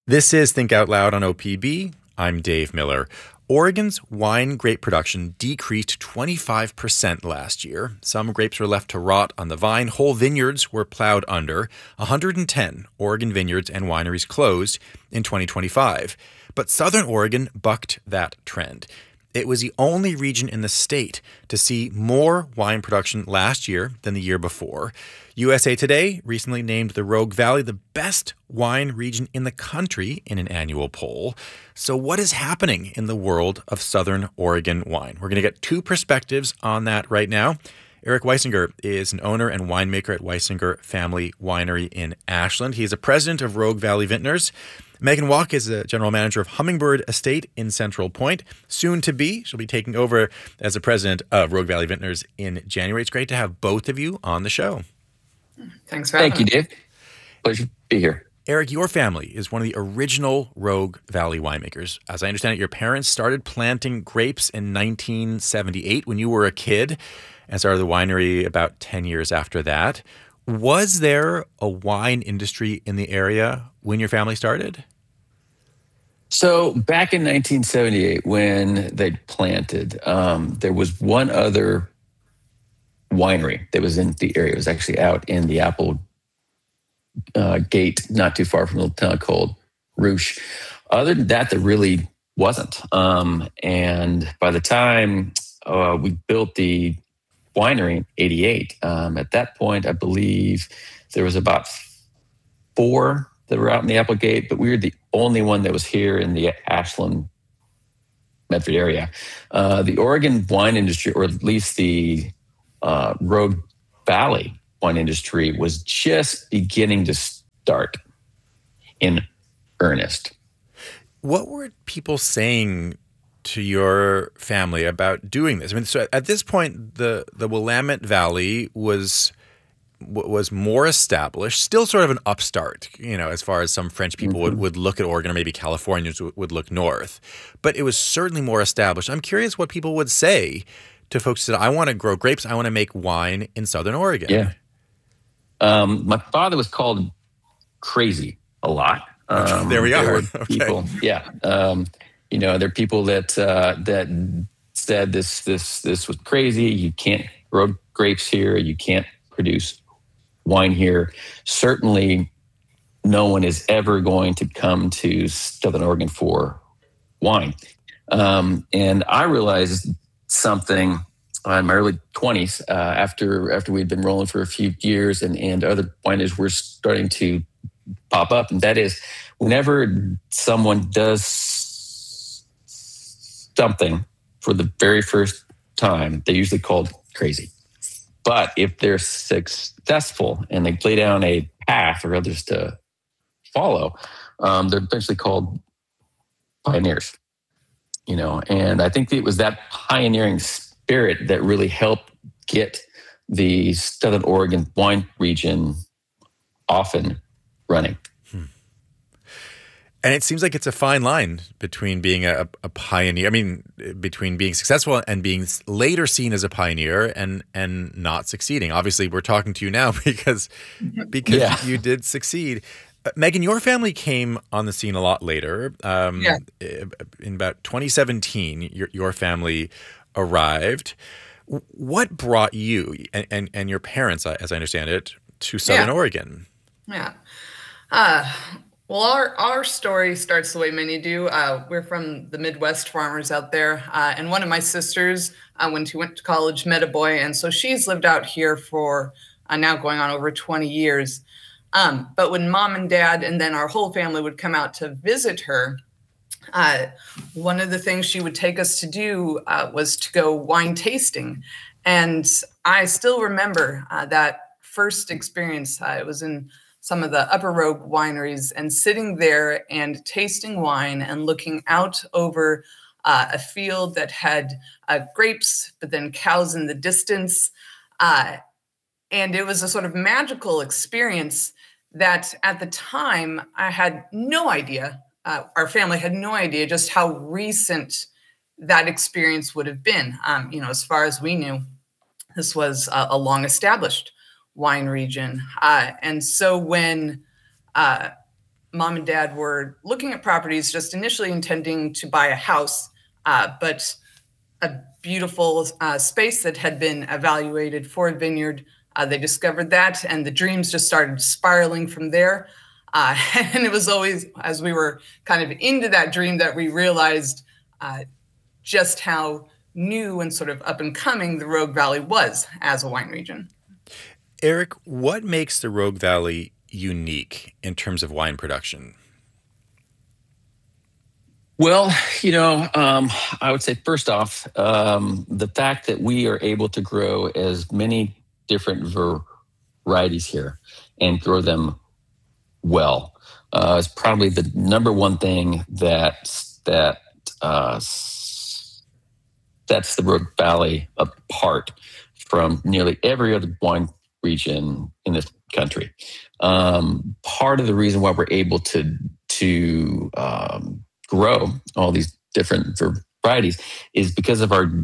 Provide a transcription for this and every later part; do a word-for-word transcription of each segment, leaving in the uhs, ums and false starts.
This is Think Out Loud on O P B. I'm Dave Miller. Oregon's wine grape production decreased twenty-five percent last year. Some grapes were left to rot on the vine. Whole vineyards were plowed under. one hundred ten Oregon vineyards and wineries closed in twenty twenty-five. But Southern Oregon bucked that trend. It was the only region in the state to see more wine production last year than the year before. U S A Today recently named the Rogue Valley the best wine region in the country in an annual poll. So what is happening in the world of Southern Oregon wine? We're going to get two perspectives on that right now. Eric Weisinger is an owner and winemaker at Weisinger Family Winery in Ashland. He is a president of Rogue Valley Vintners. Megan Walk is a general manager of Hummingbird Estate in Central Point. Soon to be, she'll be taking over as the president of Rogue Valley Vintners in January. It's great to have both of you on the show. Thanks for having Thank you, Dave. Pleasure to be here. Eric, your family is one of the original Rogue Valley winemakers. As I understand it, your parents started planting grapes in nineteen seventy-eight when you were a kid and started the winery about ten years after that. Was there a wine industry in the area when your family started? So back in nineteen seventy-eight, when they planted, um, there was one other winery that was in the area. It was actually out in the Apple uh, Gate, not too far from a little town called Rouge. Other than that, there really wasn't. Um, and by the time uh, we built the winery in eighty-eight, um, at that point, I believe there was about four that were out in the Applegate, but we were the only one that was here in the Ashland, Medford area. Uh, the Oregon wine industry, or at least the uh, Rogue Valley wine industry, was just beginning to start in earnest. What were people saying to your family about doing this? I mean, so at this point, the the Willamette Valley was was more established, still sort of an upstart, you know, as far as some French people mm-hmm. would, would look at Oregon, or maybe Californians would, would look north. But it was certainly more established. I'm curious what people would say to folks that I want to grow grapes, I want to make wine in Southern Oregon. Yeah. Um, my father was called crazy a lot. Um, there we are. Okay. People, yeah. Um, you know, there are people that uh, that said this this this was crazy. You can't grow grapes here. You can't produce wine here. Certainly, no one is ever going to come to Southern Oregon for wine. Um, and I realized something in my early twenties uh, after after we'd been rolling for a few years, and and other wineries were starting to pop up, and that is, whenever someone does something for the very first time, they're usually called crazy. But if they're successful and they lay down a path for others to follow, um, they're eventually called pioneers. You know, and I think it was that pioneering spirit that really helped get the Southern Oregon wine region off and running. Hmm. And it seems like it's a fine line between being a, a pioneer, I mean, between being successful and being later seen as a pioneer and and not succeeding. Obviously, we're talking to you now because, because yeah. you did succeed. Uh, Megan, your family came on the scene a lot later. Um, yeah. In about twenty seventeen, your, your family arrived. What brought you and, and, and your parents, as I understand it, to Southern yeah. Oregon? Yeah. Uh, well, our, our story starts the way many do. Uh, we're from the Midwest farmers out there. Uh, and one of my sisters, uh, when she went to college, met a boy. And so she's lived out here for uh, now going on over twenty years. Um, but when mom and dad and then our whole family would come out to visit her, uh, one of the things she would take us to do uh, was to go wine tasting. And I still remember uh, that first experience. Uh, it was in some of the Upper Rogue wineries, and sitting there and tasting wine and looking out over uh, a field that had uh, grapes, but then cows in the distance. Uh, and it was a sort of magical experience that at the time I had no idea, uh, our family had no idea just how recent that experience would have been. Um, you know, as far as we knew, this was a, a long established wine region. Uh, and so when uh, mom and dad were looking at properties, just initially intending to buy a house, uh, but a beautiful uh, space that had been evaluated for a vineyard. Uh, they discovered that, and the dreams just started spiraling from there. Uh, and it was always as we were kind of into that dream that we realized uh, just how new and sort of up and coming the Rogue Valley was as a wine region. Eric, what makes the Rogue Valley unique in terms of wine production? Well, you know, um, I would say first off, um, the fact that we are able to grow as many different varieties here and grow them well uh, is probably the number one thing that that uh, sets the Rogue Valley apart from nearly every other wine region in this country. Um, part of the reason why we're able to to um, grow all these different varieties is because of our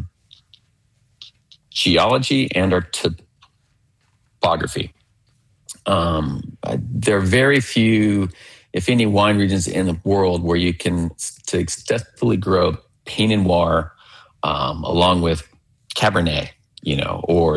geology and our topography. Um, there are very few, if any, wine regions in the world where you can successfully grow Pinot Noir um, along with Cabernet, you know, or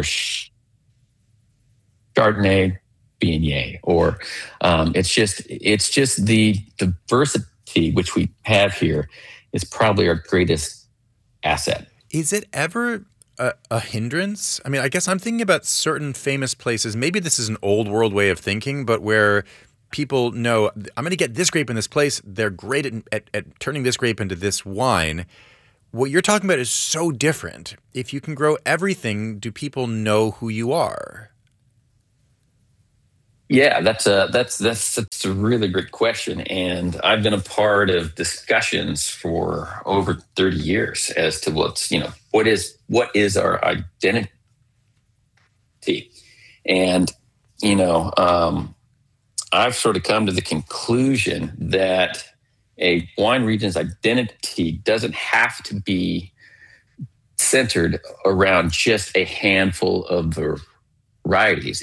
Chardonnay, Viognier, or um, it's just it's just the diversity which we have here is probably our greatest asset. Is it ever a, a hindrance? I mean, I guess I'm thinking about certain famous places. Maybe this is an old world way of thinking, but where people know, I'm going to get this grape in this place. They're great at, at, at turning this grape into this wine. What you're talking about is so different. If you can grow everything, do people know who you are? Yeah, that's a that's that's that's a really great question, and I've been a part of discussions for over thirty years as to what's you know what is what is our identity, and you know um, I've sort of come to the conclusion that a wine region's identity doesn't have to be centered around just a handful of varieties.